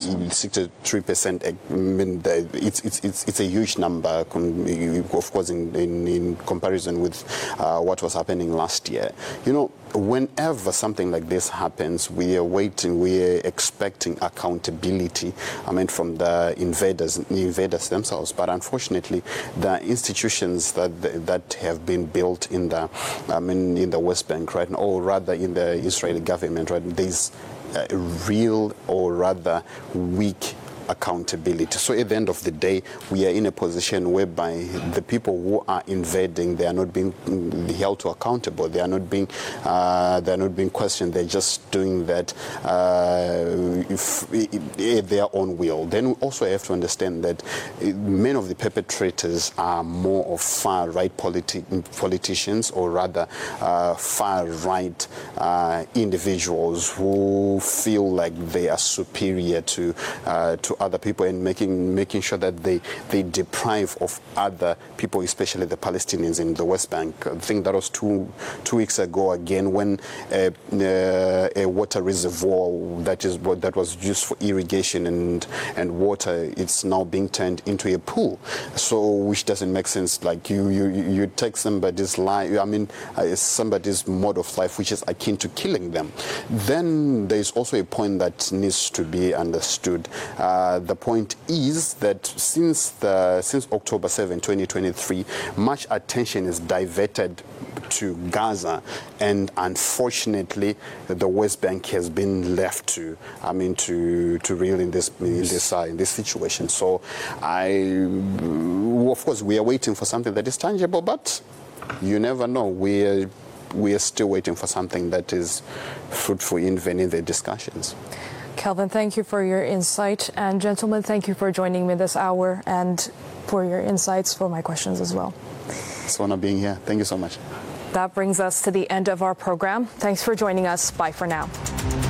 63%. I mean, it's a huge number, of course, in comparison with what was happening last year. You know, whenever something like this happens, we are expecting accountability, I mean, from the invaders themselves. But unfortunately, the institutions that have been built in the West Bank, right, or rather in the Israeli government, right, there's real or rather weak accountability. So at the end of the day, we are in a position whereby the people who are invading, they are not being held to accountable. They are not being questioned. They're just doing that their own will. Then we also have to understand that many of the perpetrators are more of far-right politicians, or rather far-right individuals who feel like they are superior to other people, and making sure that they deprive of other people, especially the Palestinians in the West Bank. I think that was two weeks ago again, when a water reservoir that was used for irrigation and water, it's now being turned into a pool. So which doesn't make sense. Like you take somebody's life, I mean somebody's mode of life which is akin to killing them. Then there's also a point that needs to be understood. The point is that since October 7, 2023, much attention is diverted to Gaza, and unfortunately, the West Bank has been left to reel in this situation. So, of course, we are waiting for something that is tangible, but you never know. We are still waiting for something that is fruitful even in the discussions. Kelvin, thank you for your insight. And gentlemen, thank you for joining me this hour and for your insights, for my questions as well. It's an honor being here. Thank you so much. That brings us to the end of our program. Thanks for joining us. Bye for now.